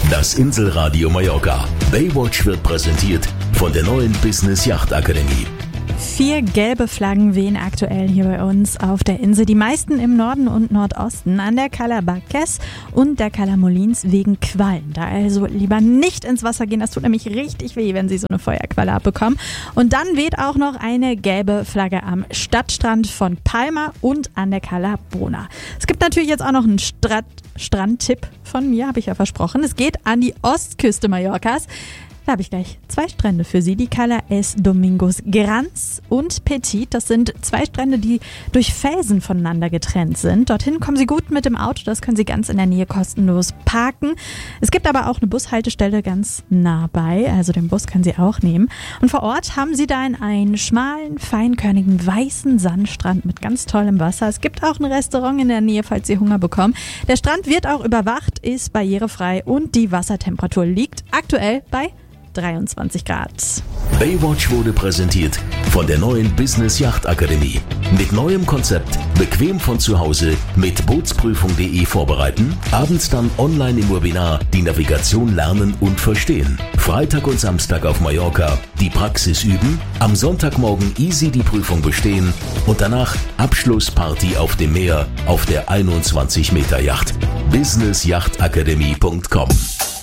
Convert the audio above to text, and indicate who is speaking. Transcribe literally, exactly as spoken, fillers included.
Speaker 1: Das Inselradio Mallorca. Baywatch wird präsentiert von der neuen Business Yacht Akademie.
Speaker 2: Vier gelbe Flaggen wehen aktuell hier bei uns auf der Insel. Die meisten im Norden und Nordosten, an der Cala Barques und der Cala Molins wegen Quallen. Da also lieber nicht ins Wasser gehen, das tut nämlich richtig weh, wenn Sie so eine Feuerqualle abbekommen. Und dann weht auch noch eine gelbe Flagge am Stadtstrand von Palma und an der Cala Bruna. Es gibt natürlich jetzt auch noch einen Strand Strandtipp von mir, habe ich ja versprochen. Es geht an die Ostküste Mallorcas. Da habe ich gleich zwei Strände für Sie, die Cala Es Domingos Granz und Petit. Das sind zwei Strände, die durch Felsen voneinander getrennt sind. Dorthin kommen Sie gut mit dem Auto, das können Sie ganz in der Nähe kostenlos parken. Es gibt aber auch eine Bushaltestelle ganz nah bei, also den Bus können Sie auch nehmen. Und vor Ort haben Sie dann einen schmalen, feinkörnigen, weißen Sandstrand mit ganz tollem Wasser. Es gibt auch ein Restaurant in der Nähe, falls Sie Hunger bekommen. Der Strand wird auch überwacht, ist barrierefrei und die Wassertemperatur liegt aktuell bei dreiundzwanzig Grad.
Speaker 1: Baywatch wurde präsentiert von der neuen Business Yacht Akademie. Mit neuem Konzept, bequem von zu Hause, mit Bootsprüfung punkt de vorbereiten, abends dann online im Webinar die Navigation lernen und verstehen. Freitag und Samstag auf Mallorca die Praxis üben, am Sonntagmorgen easy die Prüfung bestehen und danach Abschlussparty auf dem Meer auf der einundzwanzig Meter Yacht. business yacht akademie punkt com